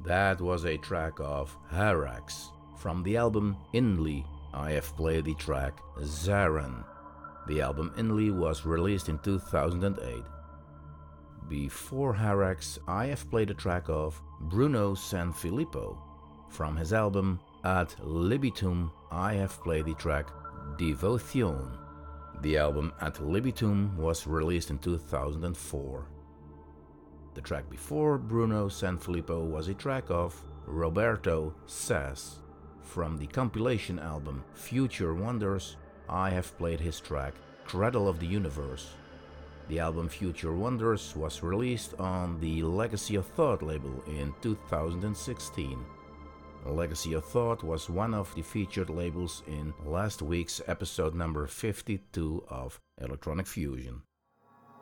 That was a track of Harax from the album Inly. I have played the track Zaran. The album Inly was released in 2008. Before Harax, I have played a track of Bruno Sanfilippo. From his album Ad Libitum, I have played the track Devotion. The album Ad Libitum was released in 2004. The track before Bruno Sanfilippo was a track of Roberto Sass. From the compilation album Future Wonders, I have played his track Cradle of the Universe. The album Future Wonders was released on the Legacy of Thought label in 2016. Legacy of Thought was one of the featured labels in last week's episode number 52 of Electronic Fusion.